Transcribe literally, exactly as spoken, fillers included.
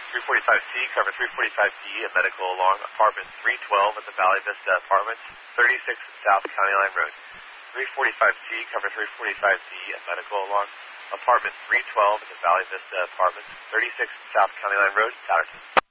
three forty-five C, cover three forty-five D and medical along apartment three twelve at the Valley Vista Apartments, thirty-six South County Line Road. three forty-five C, cover three forty-five D and medical along apartment three twelve at the Valley Vista Apartments, thirty-six South County Line Road, Patterson.